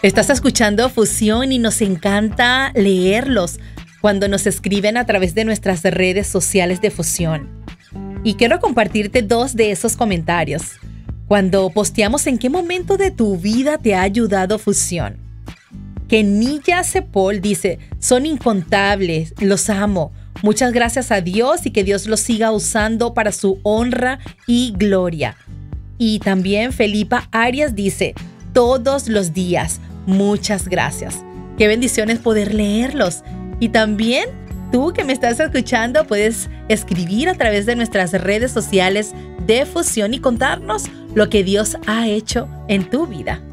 Estás escuchando Fusión y nos encanta leerlos cuando nos escriben a través de nuestras redes sociales de Fusión. Y quiero compartirte dos de esos comentarios. Cuando posteamos en qué momento de tu vida te ha ayudado Fusión. Kenilla Cepol dice, son incontables, los amo. Muchas gracias a Dios y que Dios los siga usando para su honra y gloria. Y también Felipa Arias dice, todos los días, muchas gracias. Qué bendiciones poder leerlos. Y también tú que me estás escuchando puedes escribir a través de nuestras redes sociales de Fusión y contarnos lo que Dios ha hecho en tu vida.